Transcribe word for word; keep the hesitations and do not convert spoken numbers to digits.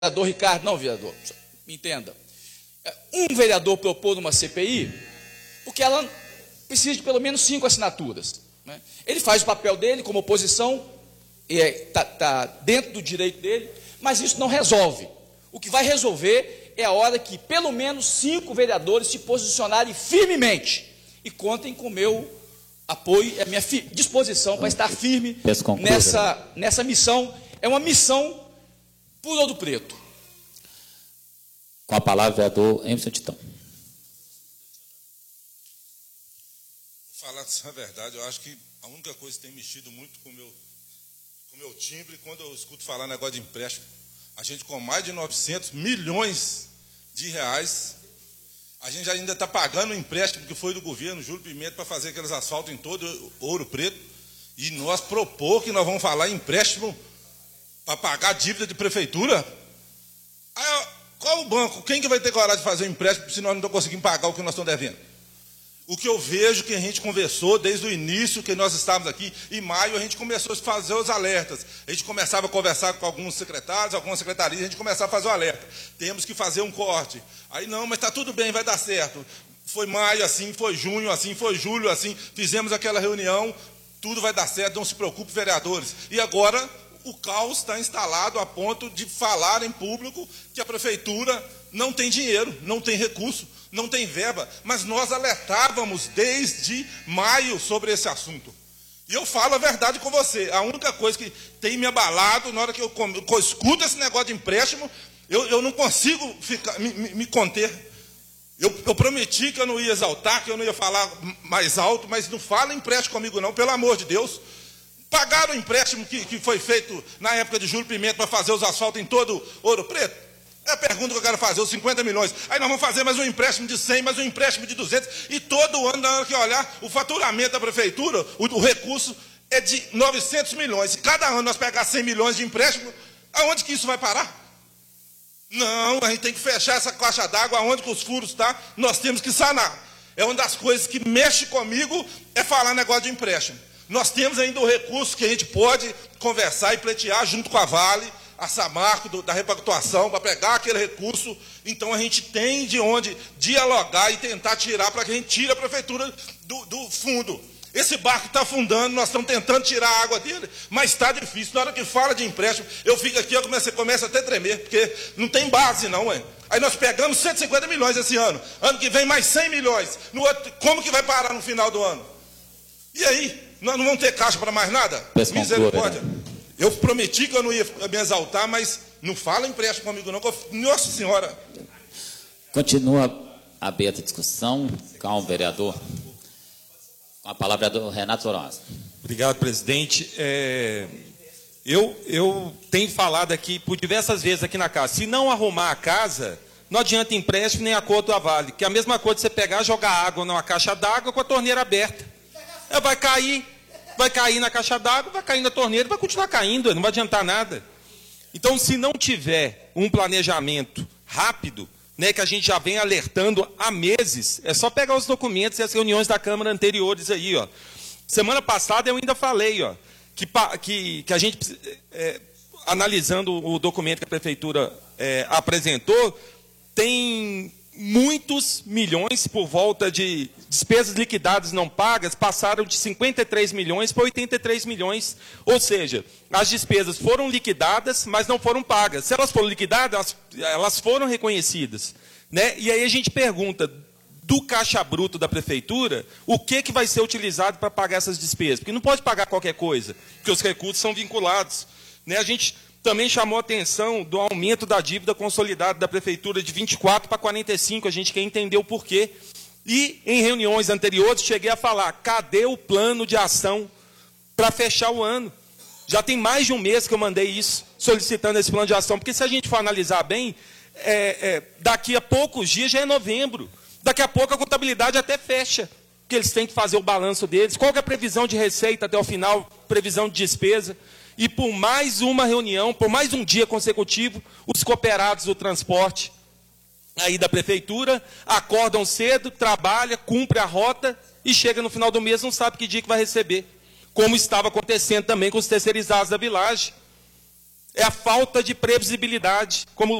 vereador Ricardo, não, vereador, me entenda. Um vereador propôs uma C P I, porque ela precisa de pelo menos cinco assinaturas. Né? Ele faz o papel dele como oposição, está tá dentro do direito dele, mas isso não resolve. O que vai resolver é a hora que pelo menos cinco vereadores se posicionarem firmemente e contem com o meu apoio, a minha disposição para estar firme nessa, nessa missão. É uma missão por Ouro Preto. Com a palavra, vereador Emerson Titão. Falar a verdade, eu acho que a única coisa que tem mexido muito com o meu, com o meu timbre, quando eu escuto falar negócio de empréstimo, a gente com mais de novecentos milhões de reais, a gente ainda está pagando o empréstimo que foi do governo Júlio Pimenta para fazer aqueles asfaltos em todo Ouro Preto, e nós propor que nós vamos falar em empréstimo para pagar a dívida de prefeitura. Aí, qual o banco? Quem que vai ter coragem de fazer um empréstimo se nós não estamos conseguindo pagar o que nós estamos devendo? O que eu vejo que a gente conversou desde o início, que nós estávamos aqui, em maio, a gente começou a fazer os alertas. A gente começava a conversar com alguns secretários, algumas secretarias, a gente começava a fazer o alerta. Temos que fazer um corte. Aí, não, mas está tudo bem, vai dar certo. Foi maio assim, foi junho assim, foi julho assim, fizemos aquela reunião, tudo vai dar certo, não se preocupe, vereadores. E agora o caos está instalado a ponto de falar em público que a prefeitura não tem dinheiro, não tem recurso, não tem verba, mas nós alertávamos desde maio sobre esse assunto. E eu falo a verdade com você, a única coisa que tem me abalado, na hora que eu, eu escuto esse negócio de empréstimo, eu, eu não consigo ficar, me, me conter. Eu, eu prometi que eu não ia exaltar, que eu não ia falar mais alto, mas não fala empréstimo comigo não, pelo amor de Deus. Pagaram o empréstimo que, que foi feito na época de Júlio Pimenta para fazer os asfaltos em todo Ouro Preto? É a pergunta que eu quero fazer, os cinquenta milhões. Aí nós vamos fazer mais um empréstimo de cem, mais um empréstimo de duzentos, e todo ano, na hora que olhar, o faturamento da prefeitura, o, o recurso é de novecentos milhões. E cada ano nós pegar cem milhões de empréstimo, aonde que isso vai parar? Não, a gente tem que fechar essa caixa d'água, aonde que os furos estão, nós temos que sanar. É uma das coisas que mexe comigo, é falar negócio de empréstimo. Nós temos ainda o recurso que a gente pode conversar e pleitear junto com a Vale, a Samarco, do, da repactuação, para pegar aquele recurso. Então a gente tem de onde dialogar e tentar tirar, para que a gente tire a prefeitura do, do fundo. Esse barco está afundando, nós estamos tentando tirar a água dele, mas está difícil. Na hora que fala de empréstimo, eu fico aqui, eu começo, começo até a tremer, porque não tem base não, ué. Aí nós pegamos cento e cinquenta milhões esse ano, ano que vem mais cem milhões. No outro, como que vai parar no final do ano? E aí? Nós não vamos ter caixa para mais nada? Peço Misericórdia. Eu prometi que eu não ia me exaltar, mas não fala empréstimo comigo não. Nossa Senhora. Continua aberta a discussão. Calma, vereador. Com a palavra do Renato Soronza. Obrigado, presidente. É, eu, eu tenho falado aqui por diversas vezes aqui na casa. Se não arrumar a casa, não adianta empréstimo nem acordo da Vale. Que é a mesma coisa de você pegar e jogar água numa caixa d'água com a torneira aberta. É, vai cair, vai cair na caixa d'água, vai cair na torneira, vai continuar caindo, não vai adiantar nada. Então, se não tiver um planejamento rápido, né, que a gente já vem alertando há meses, é só pegar os documentos e as reuniões da Câmara anteriores aí, ó. Semana passada eu ainda falei, ó, que, que, que a gente, é, analisando o documento que a Prefeitura é, apresentou, tem muitos milhões por volta de despesas liquidadas não pagas, passaram de cinquenta e três milhões para oitenta e três milhões. Ou seja, as despesas foram liquidadas, mas não foram pagas. Se elas foram liquidadas, elas, elas foram reconhecidas. Né? E aí a gente pergunta, do caixa bruto da Prefeitura, o que, que vai ser utilizado para pagar essas despesas? Porque não pode pagar qualquer coisa, porque os recursos são vinculados. Né? A gente também chamou a atenção do aumento da dívida consolidada da Prefeitura de vinte e quatro para quarenta e cinco, a gente quer entender o porquê. E, em reuniões anteriores, cheguei a falar, cadê o plano de ação para fechar o ano? Já tem mais de um mês que eu mandei isso, solicitando esse plano de ação, porque se a gente for analisar bem, é, é, daqui a poucos dias já é novembro, daqui a pouco a contabilidade até fecha, porque eles têm que fazer o balanço deles, qual que é a previsão de receita até o final, previsão de despesa. E por mais uma reunião, por mais um dia consecutivo, os cooperados do transporte aí da prefeitura acordam cedo, trabalham, cumpre a rota e chega no final do mês, não sabe que dia que vai receber. Como estava acontecendo também com os terceirizados da Vilagem. É a falta de previsibilidade, como